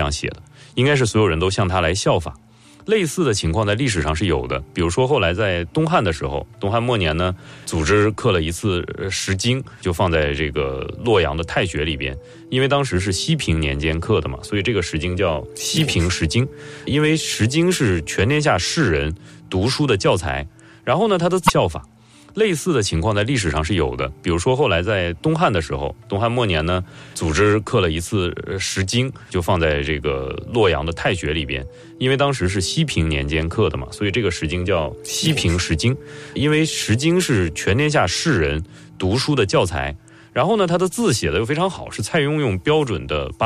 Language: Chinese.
样写的，应该是所有人都向他来效法。类似的情况在历史上是有的，比如说后来在东汉的时候，东汉末年呢，组织刻了一次石经，就放在这个洛阳的太学里边。因为当时是西平年间刻的嘛，所以这个石经叫西平石经。因为石经是全天下士人读书的教材，然后呢，他的效法。类似的情况在历史上是有的，比如说后来在东汉的时候，东汉末年呢，组织刻了一次石经，就放在这个洛阳的太学里边。因为当时是西平年间刻的嘛，所以这个石经叫西平石经。因为石经是全天下士人读书的教材，然后呢，他的字写的又非常好，是蔡邕用标准的